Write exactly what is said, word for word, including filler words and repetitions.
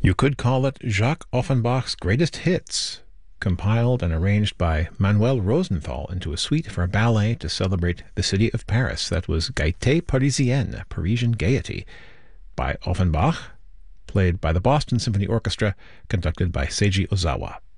You could call it Jacques Offenbach's greatest hits, compiled and arranged by Manuel Rosenthal into a suite for a ballet to celebrate the city of Paris. That was Gaieté Parisienne, Parisian Gaiety, by Offenbach, played by the Boston Symphony Orchestra, conducted by Seiji Ozawa.